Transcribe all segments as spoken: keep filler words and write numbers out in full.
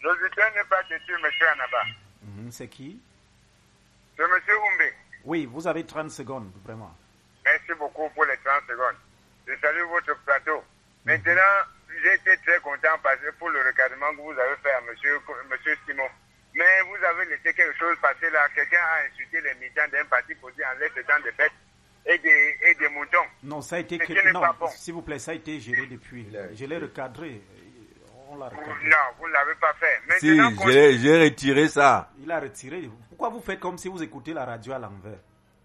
L'auditeur n'est pas têtu, M. Anaba. Mmh, c'est qui? C'est M. Oumbe. Oui, vous avez trente secondes, vraiment. Merci beaucoup pour les trente secondes. Je salue votre plateau. Mmh. Maintenant, j'ai été très content parce que pour le recadrement que vous avez fait à M. Monsieur Simon. Mais vous avez laissé quelque chose passer là. Quelqu'un a insulté les militants d'un parti pour dire en laisse dans des bêtes et des, et des moutons. Non, ça a été... Que... Non, bon. S'il vous plaît, ça a été géré depuis. Je l'ai recadré. On l'a recadré. Non, vous ne l'avez pas fait. Maintenant, si, j'ai, j'ai retiré ça. Il a retiré. Pourquoi vous faites comme si vous écoutez la radio à l'envers?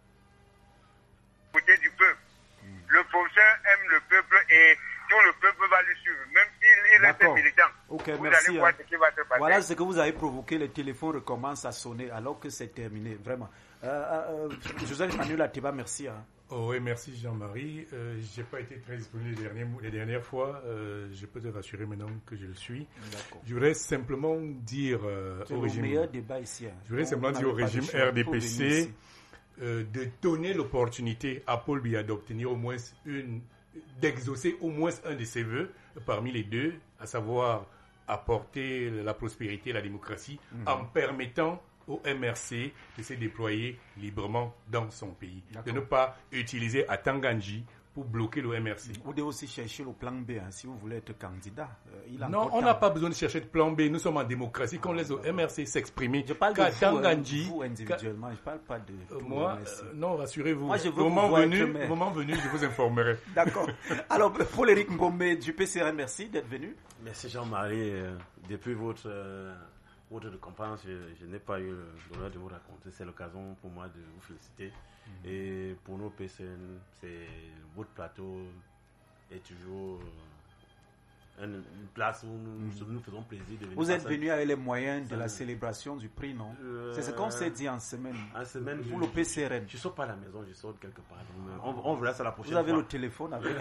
Écoutez du peuple. Hmm. Le professeur aime le peuple et tout le peuple va lui suivre. Même s'il est militant. Ok, vous merci. Allez voir ce qui va se passer. Voilà ce que vous avez provoqué. Le téléphone recommence à sonner alors que c'est terminé. Vraiment. Euh, euh, Joseph Manuel Atiba, merci. Hein. Oh oui, merci Jean-Marie. Euh, je n'ai pas été très disponible les dernières, les dernières fois. Euh, je peux te rassurer maintenant que je le suis. D'accord. Je voudrais simplement dire euh, c'est au le régime... meilleur débat ici. Hein. Je voudrais on, simplement on dire au régime R D P C euh, de donner l'opportunité à Paul Biya d'obtenir au moins une... d'exaucer au moins un de ses vœux parmi les deux, à savoir apporter la prospérité et la démocratie mmh. en permettant au M R C de se déployer librement dans son pays. D'accord. De ne pas utiliser à Tanganji pour bloquer le M R C. Vous devez aussi chercher le plan B hein, si vous voulez être candidat. Euh, il a non, on n'a pas besoin de chercher de plan B. Nous sommes en démocratie. Qu'on laisse au M R C s'exprimer. Je parle de vous, Tanganji, vous individuellement. Je ne parle pas de tout moi, le M R C. Euh, non, rassurez-vous. Moi, je veux au moment vous venu, voir moment venu, je vous informerai. D'accord. Alors, Paul Éric Mbombe du P C R, merci d'être venu. Merci Jean-Marie. Euh, depuis votre... Euh, Autre de compétence, je, je n'ai pas eu l'honneur de vous raconter. C'est l'occasion pour moi de vous féliciter. Mmh. Et pour nous, P C N, c'est votre plateau est toujours une, une place où nous, mmh. nous faisons plaisir de venir. Vous êtes venu avec les moyens de la célébration du prix, non? euh, C'est ce qu'on s'est dit en semaine. En semaine, pour je, le P C R N. Je ne sors pas à la maison, je sors quelque part. On, on verra ça la prochaine fois. Vous avez fois. le téléphone avec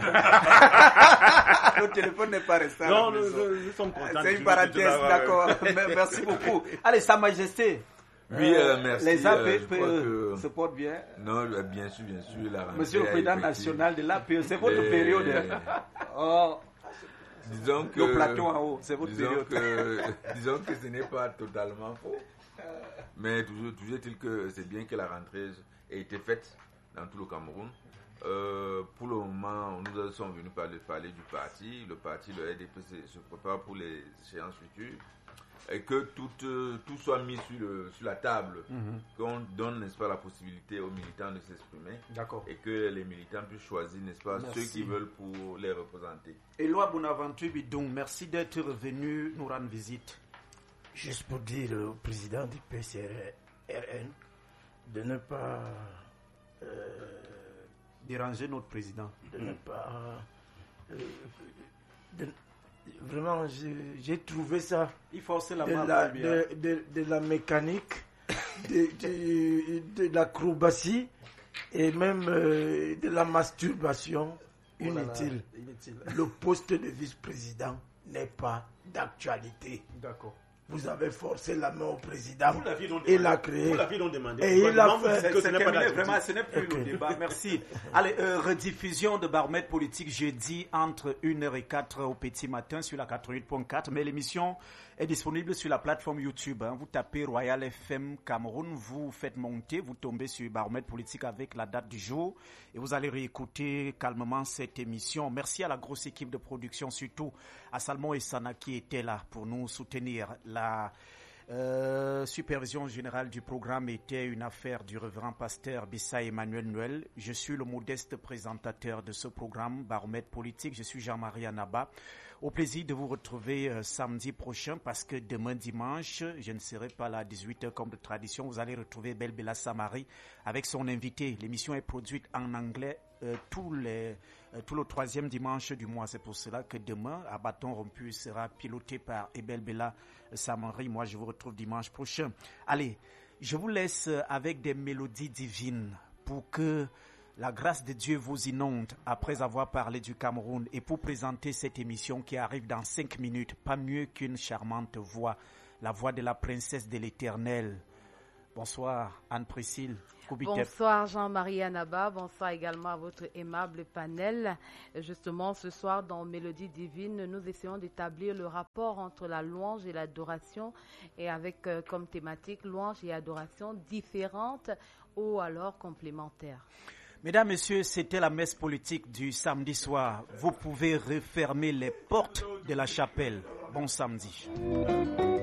le téléphone n'est pas resté à non, la maison. Nous, nous sommes contents. C'est une parenthèse, d'accord. Merci beaucoup. Allez, Sa Majesté. Oui, euh, merci. Les A P P euh, se portent bien. Non, bien sûr, bien sûr. La Monsieur le Président national de l'A P E, c'est votre les... période. Oh. Disons que, le plateau en haut, c'est votre disons période. Que, disons que ce n'est pas totalement faux. Mais toujours, toujours est-il que c'est bien que la rentrée ait été faite dans tout le Cameroun. Euh, pour le moment, nous sommes venus parler, parler du parti. Le parti, le R D P C, se prépare pour les échéances futures. Et que tout, euh, tout soit mis sur, le, sur la table, mm-hmm. qu'on donne, n'est-ce pas, la possibilité aux militants de s'exprimer. D'accord. Et que les militants puissent choisir, n'est-ce pas, merci. Ceux qui veulent pour les représenter. Éloi Bonaventure Bidong, merci d'être venu nous rendre visite. Juste pour dire au président du P C R N de ne pas euh, déranger notre président. De ne pas... Euh, de, Vraiment, j'ai, j'ai trouvé ça il force la de, la, de, de, de la mécanique, de, de, de l'acrobatie et même euh, de la masturbation inutile. Oh là là, inutile. Le poste de vice-président n'est pas d'actualité. D'accord. Vous avez forcé la main au président et l'a créé. Vous l'aviez donc demandé. Et il a fait. Que ce n'est pas vraiment, ce n'est plus okay. le débat. Merci. Allez, euh, rediffusion de Baromètre politique jeudi entre une heure et quatre au petit matin sur la quatre-vingt-huit point quatre. Mais l'émission est disponible sur la plateforme YouTube. Hein. Vous tapez Royal F M Cameroun, vous faites monter, vous tombez sur Baromètre politique avec la date du jour et vous allez réécouter calmement cette émission. Merci à la grosse équipe de production, surtout à Salmon et Sana qui étaient là pour nous soutenir. La euh, supervision générale du programme était une affaire du révérend pasteur Bissa Emmanuel Noël. Je suis le modeste présentateur de ce programme Baromètre politique. Je suis Jean-Marie Anaba. Au plaisir de vous retrouver euh, samedi prochain parce que demain dimanche, je ne serai pas là à dix-huit heures comme de tradition. Vous allez retrouver Belle Bella Samari avec son invité. L'émission est produite en anglais euh, tous les, euh, tout le troisième dimanche du mois. C'est pour cela que demain, à bâton rompu, sera piloté par Belle Bella Samari. Moi, je vous retrouve dimanche prochain. Allez, je vous laisse avec des mélodies divines pour que la grâce de Dieu vous inonde après avoir parlé du Cameroun et pour présenter cette émission qui arrive dans cinq minutes, pas mieux qu'une charmante voix, la voix de la princesse de l'Éternel. Bonsoir Anne-Priscille Koubikep. Bonsoir Jean-Marie Anaba, bonsoir également à votre aimable panel. Justement, ce soir dans Mélodie Divine, nous essayons d'établir le rapport entre la louange et l'adoration, et avec euh, comme thématique louange et adoration différentes ou alors complémentaires. Mesdames, Messieurs, c'était la messe politique du samedi soir. Vous pouvez refermer les portes de la chapelle. Bon samedi.